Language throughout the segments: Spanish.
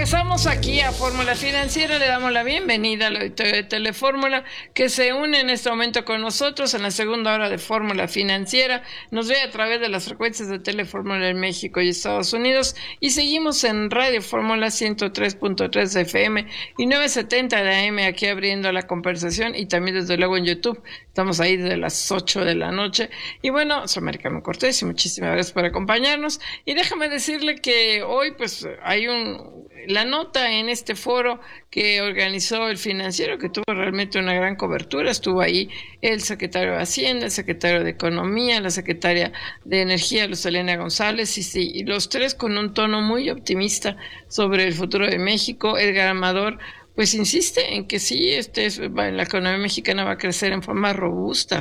Regresamos aquí a Fórmula Financiera. Le damos la bienvenida al auditorio de Telefórmula que se une en este momento con nosotros en la segunda hora de Fórmula Financiera. Nos ve a través de las frecuencias de Telefórmula en México y Estados Unidos y seguimos en Radio Fórmula 103.3 FM y 970 de AM aquí abriendo la conversación y también desde luego en YouTube. Estamos ahí desde las 8 de la noche. Y bueno, soy Mari Carmen Cortés y muchísimas gracias por acompañarnos. Y déjame decirle que hoy pues hay la nota en este foro que organizó El Financiero, que tuvo realmente una gran cobertura. Estuvo ahí el secretario de Hacienda, el secretario de Economía, la secretaria de Energía, Luz Helena González, y los tres con un tono muy optimista sobre el futuro de México. Edgar Amador pues insiste en que sí, la economía mexicana va a crecer en forma robusta,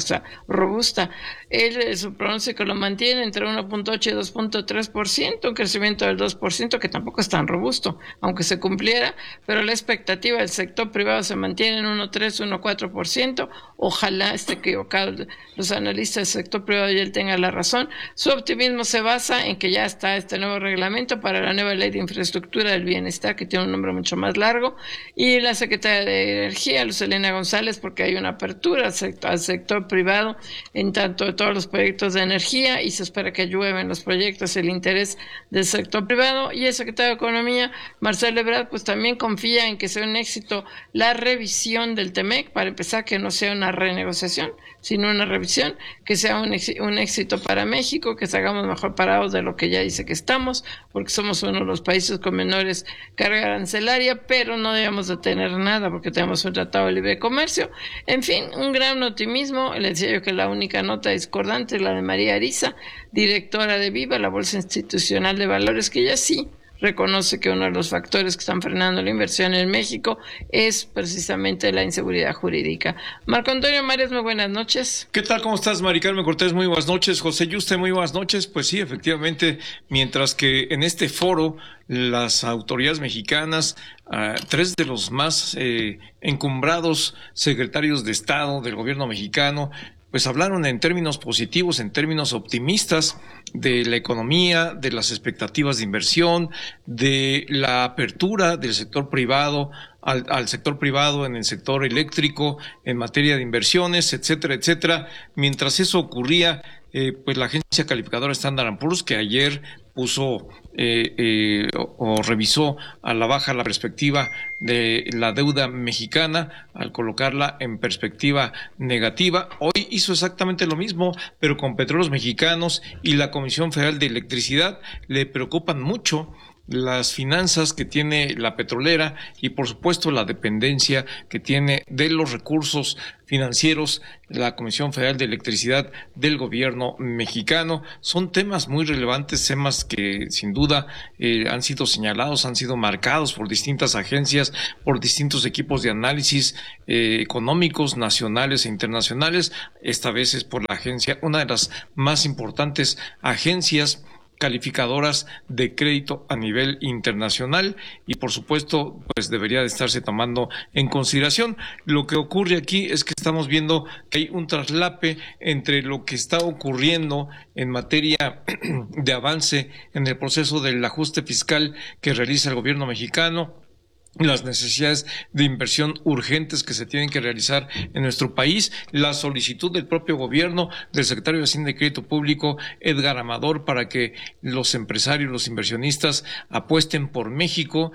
Él, su pronóstico lo mantiene entre 1.8 y 2.3%, un crecimiento del 2%, que tampoco es tan robusto, aunque se cumpliera, pero la expectativa del sector privado se mantiene en 1.3, 1.4%. Ojalá esté equivocado los analistas del sector privado y él tenga la razón. Su optimismo se basa en que ya está este nuevo reglamento para la nueva ley de infraestructura del bienestar, que tiene un nombre mucho más largo, y la secretaria de Energía, Luz Helena González, porque hay una apertura al sector privado en tanto de todos los proyectos de energía y se espera que llueven los proyectos, el interés del sector privado. Y el secretario de Economía, Marcelo Ebrard, pues también confía en que sea un éxito la revisión del TEMEC, para empezar, que no sea una renegociación, sino una revisión, que sea un éxito para México, que salgamos mejor parados de lo que ya dice que estamos, porque somos uno de los países con menores carga arancelaria, pero no debemos de tener nada porque tenemos un tratado de libre comercio. En fin, un gran optimismo. Le decía yo que la única nota discordante es la de María Ariza, directora de Viva, la Bolsa Institucional de Valores, que ella sí reconoce que uno de los factores que están frenando la inversión en México es precisamente la inseguridad jurídica. Marco Antonio Mares, muy buenas noches. ¿Qué tal? ¿Cómo estás, Mari Carmen Cortés? Muy buenas noches. José Yuste, muy buenas noches. Pues sí, efectivamente, mientras que en este foro las autoridades mexicanas, tres de los más encumbrados secretarios de Estado del gobierno mexicano, pues hablaron en términos positivos, en términos optimistas de la economía, de las expectativas de inversión, de la apertura del sector privado al sector privado en el sector eléctrico, en materia de inversiones, etcétera, etcétera. Mientras eso ocurría, pues la agencia calificadora Standard & Poor's, que ayer puso o revisó a la baja la perspectiva de la deuda mexicana al colocarla en perspectiva negativa, hoy hizo exactamente lo mismo, pero con Petróleos Mexicanos y la Comisión Federal de Electricidad. Le preocupan mucho las finanzas que tiene la petrolera y por supuesto la dependencia que tiene de los recursos financieros la Comisión Federal de Electricidad del gobierno mexicano. Son temas muy relevantes, temas que sin duda han sido señalados, han sido marcados por distintas agencias, por distintos equipos de análisis económicos nacionales e internacionales. Esta vez es por la agencia, una de las más importantes agencias calificadoras de crédito a nivel internacional, y por supuesto pues debería de estarse tomando en consideración. Lo que ocurre aquí es que estamos viendo que hay un traslape entre lo que está ocurriendo en materia de avance en el proceso del ajuste fiscal que realiza el gobierno mexicano, las necesidades de inversión urgentes que se tienen que realizar en nuestro país, la solicitud del propio gobierno, del secretario de Hacienda y Crédito Público, Edgar Amador, para que los empresarios, los inversionistas apuesten por México,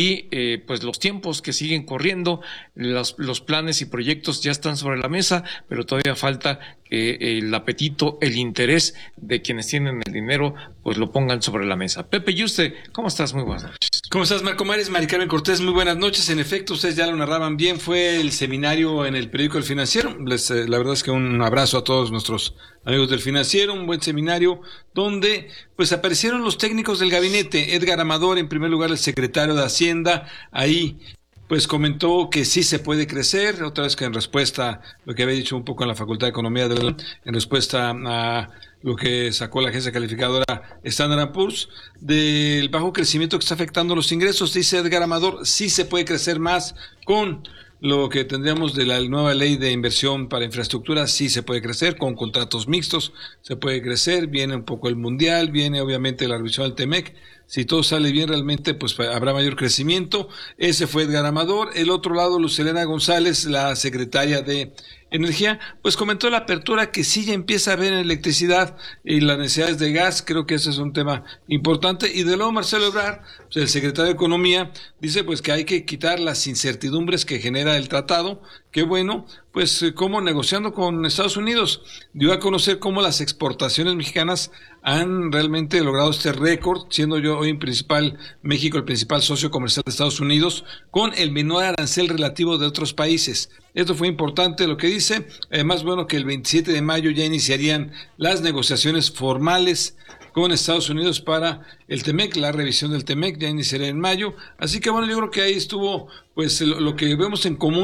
y pues los tiempos que siguen corriendo, los planes y proyectos ya están sobre la mesa, pero todavía falta que el apetito, el interés de quienes tienen el dinero, pues lo pongan sobre la mesa. Pepe Yuste, ¿cómo estás? Muy buenas noches. ¿Cómo estás, Marco Mares? Mari Carmen Cortés, muy buenas noches. En efecto, ustedes ya lo narraban bien, fue el seminario en el periódico El Financiero. La verdad es que un abrazo a todos nuestros amigos del Financiero, un buen seminario donde pues aparecieron los técnicos del gabinete. Edgar Amador, en primer lugar, el secretario de Hacienda, ahí pues comentó que sí se puede crecer, otra vez que en respuesta a lo que había dicho un poco en la Facultad de Economía, en respuesta a lo que sacó la agencia calificadora Standard & Poor's, del bajo crecimiento que está afectando los ingresos. Dice Edgar Amador, sí se puede crecer más con lo que tendríamos de la nueva ley de inversión para infraestructura. Sí se puede crecer con contratos mixtos, se puede crecer, viene un poco el mundial, viene obviamente la revisión del TEMEC, Si todo sale bien, realmente pues habrá mayor crecimiento. Ese fue Edgar Amador. El otro lado, Luz Helena González, la secretaria de Energía, pues comentó la apertura que sí ya empieza a haber en electricidad y las necesidades de gas. Creo que ese es un tema importante. Y de luego Marcelo Ebrard, pues el secretario de Economía, dice pues que hay que quitar las incertidumbres que genera el tratado. Qué bueno, pues como negociando con Estados Unidos, dio a conocer cómo las exportaciones mexicanas han realmente logrado este récord, siendo yo hoy México el principal socio comercial de Estados Unidos, con el menor arancel relativo de otros países. Esto fue importante lo que dice. Además, bueno, que el 27 de mayo ya iniciarían las negociaciones formales con Estados Unidos para el TEMEC, la revisión del TEMEC ya iniciará en mayo. Así que bueno, yo creo que ahí estuvo pues lo que vemos en común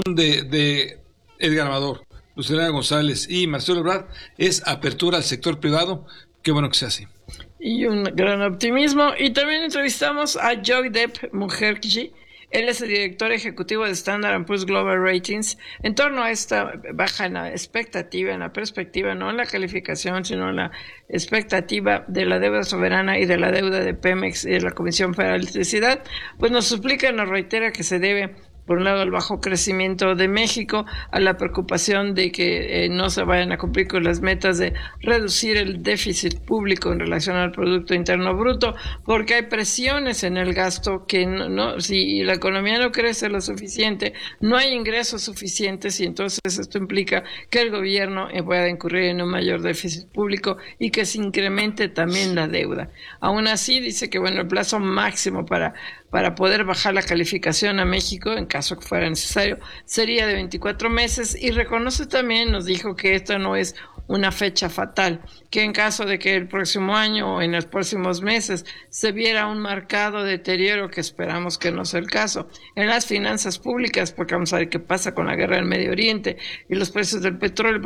de Edgar Amador, Luz Helena González y Marcelo Ebrard es apertura al sector privado. Qué bueno que sea así. Y un gran optimismo. Y también entrevistamos a Joydeep Mukherjee. Él es el director ejecutivo de Standard & Poor's Global Ratings, en torno a esta baja en la expectativa, en la perspectiva, no en la calificación, sino en la expectativa de la deuda soberana y de la deuda de Pemex y de la Comisión Federal de Electricidad, pues nos suplica, nos reitera que se debe, por un lado, al bajo crecimiento de México, a la preocupación de que no se vayan a cumplir con las metas de reducir el déficit público en relación al Producto Interno Bruto, porque hay presiones en el gasto que si la economía no crece lo suficiente, no hay ingresos suficientes y entonces esto implica que el gobierno pueda incurrir en un mayor déficit público y que se incremente también la deuda. Aún así, dice que bueno, el plazo máximo para poder bajar la calificación a México, en caso que fuera necesario, sería de 24 meses y reconoce también, nos dijo que esta no es una fecha fatal, que en caso de que el próximo año o en los próximos meses se viera un marcado deterioro, que esperamos que no sea el caso, en las finanzas públicas, porque vamos a ver qué pasa con la guerra del Medio Oriente y los precios del petróleo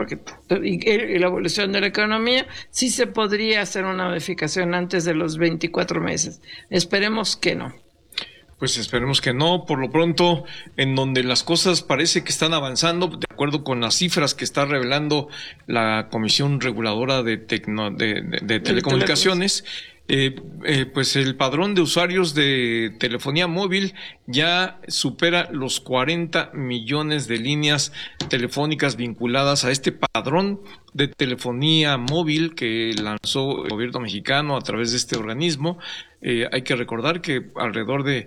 y la evolución de la economía, sí se podría hacer una modificación antes de los 24 meses. Esperemos que no. Pues esperemos que no. Por lo pronto, en donde las cosas parece que están avanzando, de acuerdo con las cifras que está revelando la Comisión Reguladora de Telecomunicaciones, pues el padrón de usuarios de telefonía móvil ya supera los 40 millones de líneas telefónicas vinculadas a este padrón de telefonía móvil que lanzó el gobierno mexicano a través de este organismo. Hay que recordar que alrededor de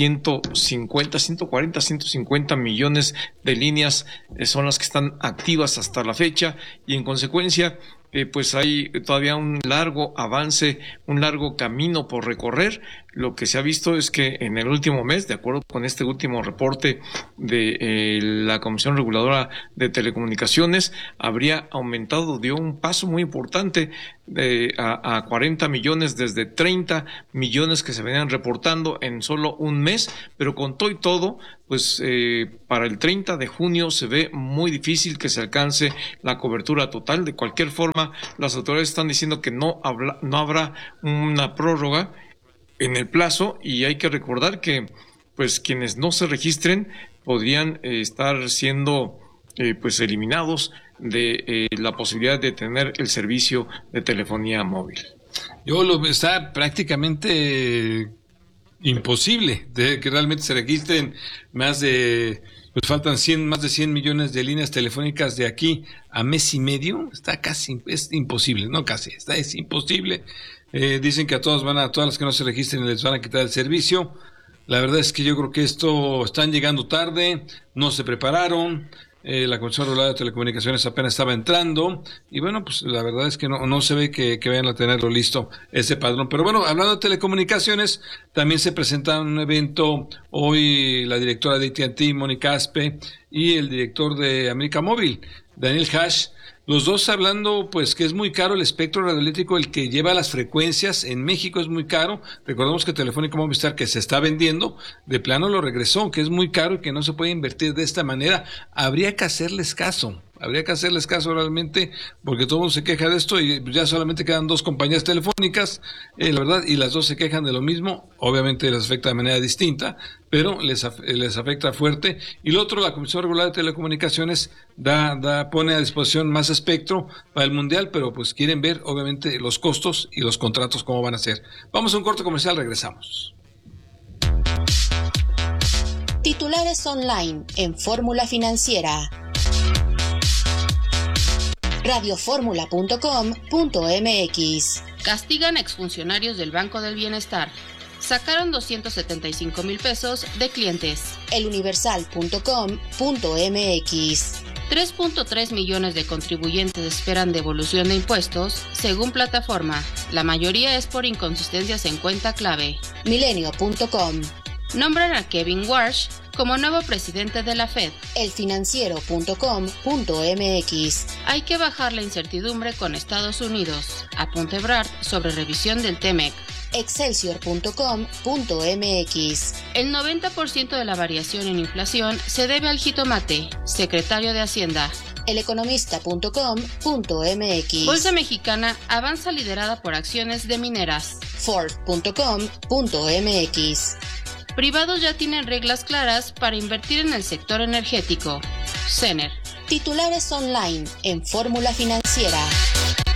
150 millones de líneas son las que están activas hasta la fecha y en consecuencia pues hay todavía un largo avance, un largo camino por recorrer. Lo que se ha visto es que en el último mes, de acuerdo con este último reporte de la Comisión Reguladora de Telecomunicaciones, habría aumentado, dio un paso muy importante a 40 millones desde 30 millones que se venían reportando en solo un mes, pero con todo y todo, pues para el 30 de junio se ve muy difícil que se alcance la cobertura total. De cualquier forma, las autoridades están diciendo que no habrá una prórroga en el plazo y hay que recordar que pues quienes no se registren podrían estar siendo pues eliminados de la posibilidad de tener el servicio de telefonía móvil. Está prácticamente imposible de que realmente se registren faltan más de 100 millones de líneas telefónicas de aquí a mes y medio. Es imposible, es imposible. Dicen que a todas las que no se registren les van a quitar el servicio. La verdad es que yo creo que están llegando tarde, no se prepararon. La Comisión Reguladora de Telecomunicaciones apenas estaba entrando y bueno, pues la verdad es que no se ve que vayan a tenerlo listo ese padrón. Pero bueno, hablando de telecomunicaciones, también se presenta un evento hoy la directora de AT&T, Mónica Aspe, y el director de América Móvil, Daniel Hash. Los dos hablando, pues, que es muy caro el espectro radioeléctrico, el que lleva las frecuencias en México es muy caro. Recordemos que Telefónica Movistar, que se está vendiendo, de plano lo regresó, que es muy caro y que no se puede invertir de esta manera. Habría que hacerles caso Habría que hacerles caso realmente, porque todo el mundo se queja de esto y ya solamente quedan 2 compañías telefónicas, la verdad, y las 2 se quejan de lo mismo. Obviamente les afecta de manera distinta, pero les afecta fuerte. Y lo otro, la Comisión Regular de Telecomunicaciones pone a disposición más espectro para el mundial, pero pues quieren ver obviamente los costos y los contratos cómo van a ser. Vamos a un corte comercial, regresamos. Titulares online en Fórmula Financiera. radioformula.com.mx. Castigan exfuncionarios del Banco del Bienestar. Sacaron 275,000 pesos de clientes. eluniversal.com.mx. 3.3 millones de contribuyentes esperan devolución de impuestos, según plataforma. La mayoría es por inconsistencias en cuenta clave. Milenio.com. Nombran a Kevin Warsh como nuevo presidente de la Fed. elfinanciero.com.mx. Hay que bajar la incertidumbre con Estados Unidos. Apunte Ebrard sobre revisión del TEMEC. excelsior.com.mx. El 90% de la variación en inflación se debe al jitomate. Secretario de Hacienda. eleconomista.com.mx. Bolsa Mexicana avanza liderada por acciones de mineras. Ford.com.mx. Privados ya tienen reglas claras para invertir en el sector energético. CENER. Titulares online en Fórmula Financiera.